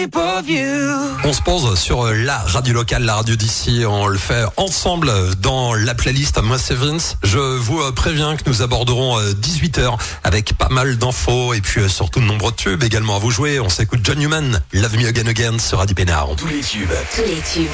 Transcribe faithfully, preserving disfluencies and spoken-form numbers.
On se pose sur la radio locale, la radio d'ici. On le fait ensemble dans la playlist. Moi, c'est Vince. Je vous préviens que nous aborderons dix-huit heures avec pas mal d'infos et puis surtout de nombreux tubes également à vous jouer. On s'écoute John Newman, Love Me Again Again sur Radio Pénard. Tous les tubes. Tous les tubes.